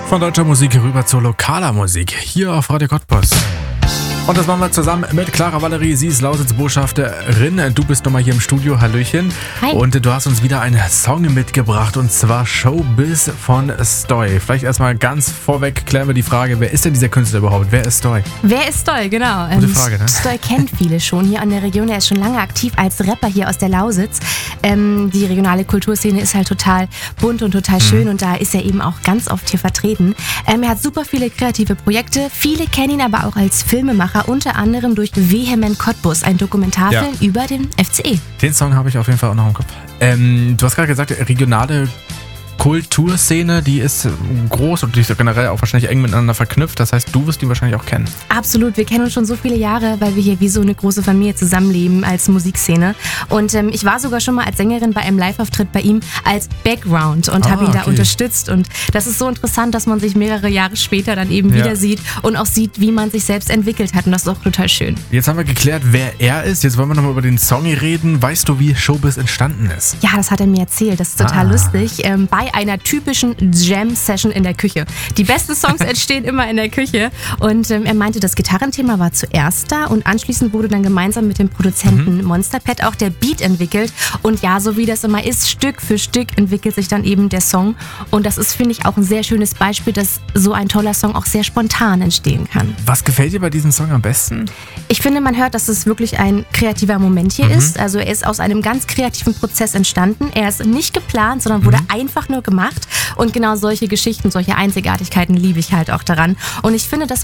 Von deutscher Musik rüber zur lokaler Musik, hier auf Radio Cottbus. Und das machen wir zusammen mit Clara Valerie. Sie ist Lausitz-Botschafterin. Du bist nochmal hier im Studio. Hallöchen. Hi. Und du hast uns wieder einen Song mitgebracht, und zwar Showbiz von Stoy. Vielleicht erstmal ganz vorweg klären wir die Frage, wer ist denn dieser Künstler überhaupt? Wer ist Stoy? Wer ist Stoy, genau. Gute Frage, ne? Stoy kennt viele schon hier an der Region. Er ist schon lange aktiv als Rapper hier aus der Lausitz. Die regionale Kulturszene ist halt total bunt und total schön und da ist er eben auch ganz oft hier vertreten. Er hat super viele kreative Projekte. Viele kennen ihn aber auch als Filmemacher, unter anderem durch Vehement Cottbus, ein Dokumentarfilm über den FCE. Den Song habe ich auf jeden Fall auch noch im Kopf. Du hast gerade gesagt, regionale Kulturszene, die ist groß und die ist generell auch wahrscheinlich eng miteinander verknüpft. Das heißt, du wirst die wahrscheinlich auch kennen. Absolut, wir kennen uns schon so viele Jahre, weil wir hier wie so eine große Familie zusammenleben als Musikszene. Und ich war sogar schon mal als Sängerin bei einem Live-Auftritt bei ihm als Background und habe ihn da unterstützt. Und das ist so interessant, dass man sich mehrere Jahre später dann eben wieder sieht und auch sieht, wie man sich selbst entwickelt hat. Und das ist auch total schön. Jetzt haben wir geklärt, wer er ist. Jetzt wollen wir nochmal über den Song reden. Weißt du, wie Showbiz entstanden ist? Ja, das hat er mir erzählt. Das ist total lustig. Bei einer typischen Jam-Session in der Küche. Die besten Songs entstehen immer in der Küche. Und er meinte, das Gitarrenthema war zuerst da und anschließend wurde dann gemeinsam mit dem Produzenten Monsterpet auch der Beat entwickelt. Und ja, so wie das immer ist, Stück für Stück entwickelt sich dann eben der Song. Und das ist, finde ich, auch ein sehr schönes Beispiel, dass so ein toller Song auch sehr spontan entstehen kann. Was gefällt dir bei diesem Song am besten? Ich finde, man hört, dass es wirklich ein kreativer Moment hier ist. Also er ist aus einem ganz kreativen Prozess entstanden. Er ist nicht geplant, sondern wurde einfach nur gemacht. Und genau solche Geschichten, solche Einzigartigkeiten liebe ich halt auch daran. Und ich finde, dass